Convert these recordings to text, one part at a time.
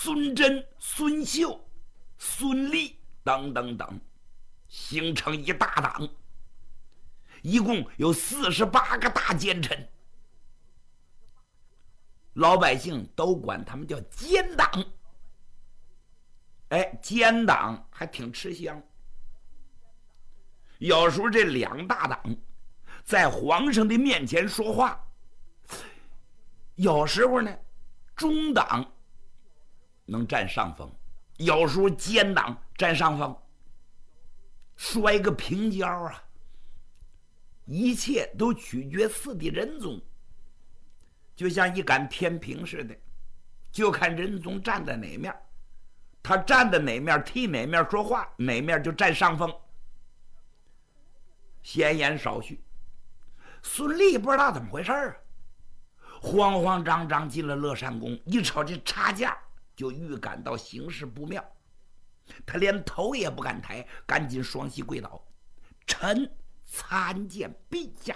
孙真、孙秀、孙立等等等，形成一大党，一共有48个大奸臣，老百姓都管他们叫奸党。哎，奸党还挺吃香。有时候这两大党在皇上的面前说话，有时候呢中党能占上风，有时候奸党占上风，说一个平交啊，一切都取决四帝仁宗，就像一杆天平似的，就看仁宗站在哪面，他站在哪面替哪面说话，哪面就占上风。闲言少叙，孙立不知道怎么回事啊，慌慌张张进了乐山宫，一瞅这差价，就预感到形势不妙，他连头也不敢抬，赶紧双膝跪倒，臣参见陛下。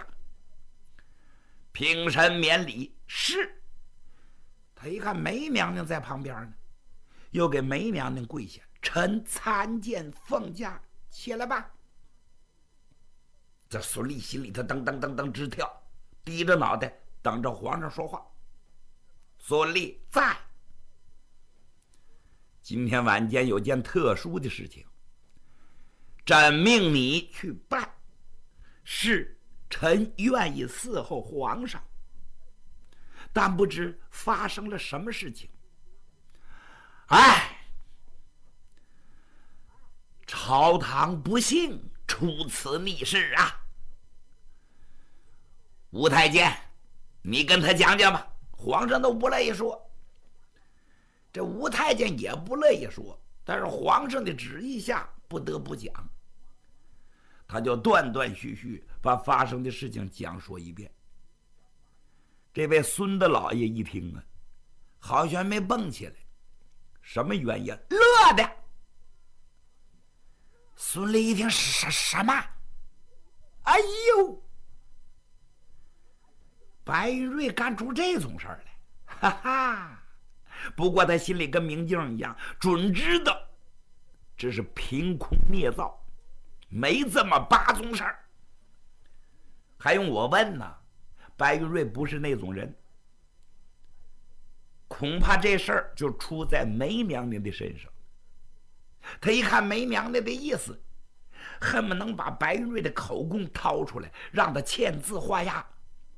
平身免礼。是。他一看梅娘娘在旁边呢，又给梅娘娘跪下，臣参见凤驾，起来吧。这孙立心里头噔噔噔噔直跳，低着脑袋等着皇上说话。孙立在。今天晚间有件特殊的事情，朕命你去办，是臣愿意伺候皇上，但不知发生了什么事情。哎，朝堂不幸出此逆事啊！吴太监，你跟他讲讲吧。皇上都不乐意说，这吴太监也不乐意说，但是皇上的旨意下不得不讲。他就断断续续把发生的事情讲说一遍。这位孙大老爷一听啊，好像没蹦起来，什么原因？乐的。孙立一听什么？哎呦，白云瑞干出这种事儿来，哈哈！不过他心里跟明镜一样，准知道这是凭空捏造，没这么八宗事儿。还用我问呢？白云瑞不是那种人，恐怕这事儿就出在梅娘娘的身上。他一看梅娘娘的意思，恨不能把白云瑞的口供掏出来，让他签字画押。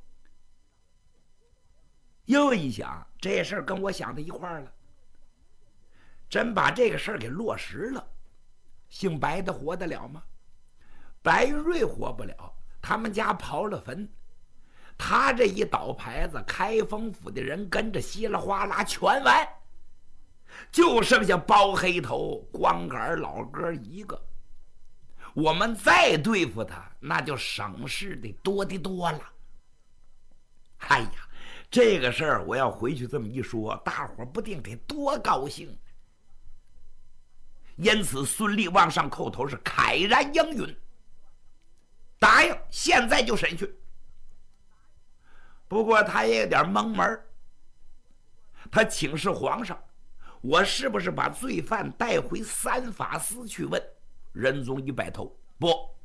又一想，这事儿跟我想的一块儿了，真把这个事儿给落实了，姓白的活得了吗？白云瑞活不了，他们家刨了坟，他这一倒牌子，开封府的人跟着稀里哗啦全完，就剩下包黑头、光杆老哥一个。我们再对付他，那就省事的多的多了。哎呀，这个事儿我要回去这么一说，大伙不定得多高兴。因此孙立往上叩头，是慨然应允，答应现在就审讯。不过他也有点蒙门，他请示皇上，我是不是把罪犯带回三法司去问？仁宗一摆头，不，